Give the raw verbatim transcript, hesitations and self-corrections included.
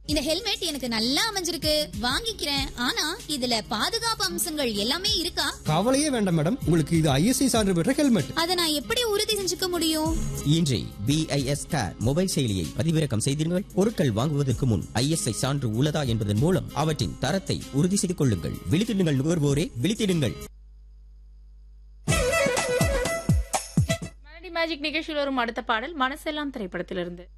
இந்த ஹெல்மெட் எனக்கு நல்லா அமைஞ்சிருக்கு, வாங்கிக்கிறேன். ஆனா இதுல பாதுகாப்பு அம்சங்கள் எல்லாமே இருக்கா? கவலையே வேண்டாம் மேடம், உங்களுக்கு இது ஐஎஸ்ஐ சான்று பெற்ற ஹெல்மெட். அத நான் எப்படி உறுதி செஞ்சுக்க முடியும்? இன்றே பிஐஎஸ் கேர் மொபைல் செயலியை பதிவிறக்கம் செய்தீர்கள். பொருட்கள் வாங்குவதற்கு முன் ஐஎஸ்ஐ சான்று உள்ளதா என்பதன் மூலம் அவற்றின் தரத்தை உறுதி செய்து கொள்ளுங்கள். விழித்திடுங்கள் நுகர்வோரே, விழித்திடுங்கள். மேஜிக் நிகழ்ச்சியில் வரும் அடுத்த பாடல் மனசெல்லாம் திரைப்படத்திலிருந்து.